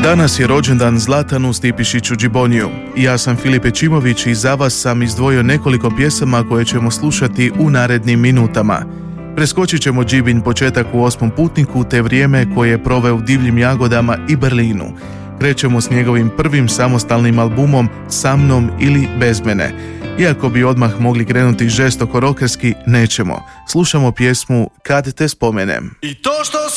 Danas je rođendan Zlatanu Stipišiću Džiboniju. Ja sam Filip Ečimović i za vas sam izdvojio nekoliko pjesama koje ćemo slušati u narednim minutama. Preskočit ćemo Džibin početak u 8. putniku te vrijeme koje je proveo u Divljim jagodama i Berlinu. Krećemo s njegovim prvim samostalnim albumom Sa mnom ili bez mene. Iako bi odmah mogli krenuti žestoko rokerski, nećemo. Slušamo pjesmu Kad te spomenem. I to što